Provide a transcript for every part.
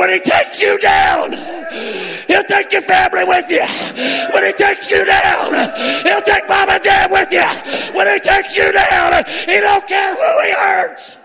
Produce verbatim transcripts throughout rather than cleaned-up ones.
when he takes you down, he'll take your family with you. When he takes you down, he'll take mom and dad with you. When he takes you down, he don't care who he hurts.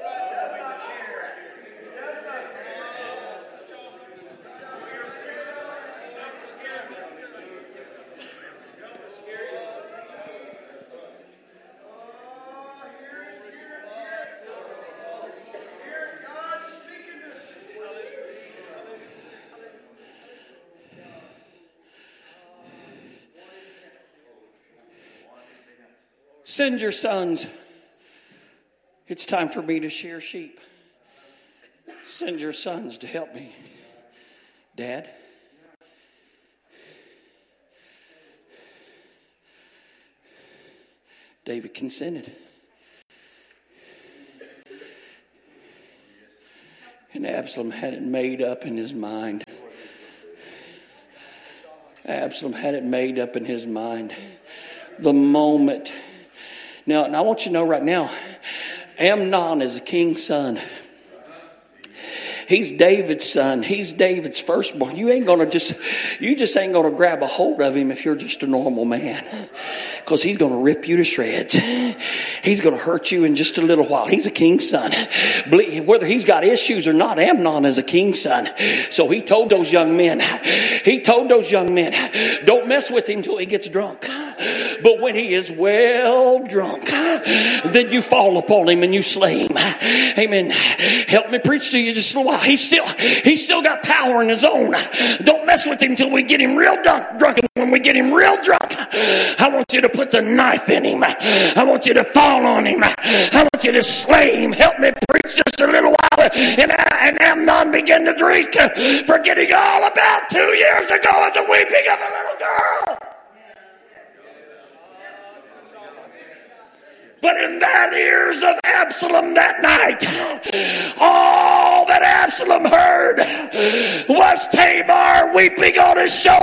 Send your sons. It's time for me to shear sheep. Send your sons to help me. Dad? David consented. And Absalom had it made up in his mind. Absalom had it made up in his mind. The moment... Now, and I want you to know right now, Amnon is a king's son. He's David's son. He's David's firstborn. You ain't gonna just, you just ain't gonna grab a hold of him if you're just a normal man, because he's gonna rip you to shreds. He's gonna hurt you in just a little while. He's a king's son. Whether he's got issues or not, Amnon is a king's son. So he told those young men, he told those young men, don't mess with him till he gets drunk. But when he is well drunk, then you fall upon him and you slay him. Amen. Help me preach to you just a little while. He's still, he's still got power in his own. Don't mess with him till we get him real drunk. drunk. And when we get him real drunk, I want you to put the knife in him. I want you to fall on him. I want you to slay him. Help me preach just a little while. And, and Amnon began to drink, forgetting all about two years ago and the weeping of a little girl. But in that ears of Absalom that night, all that Absalom heard was Tamar weeping on his shoulder.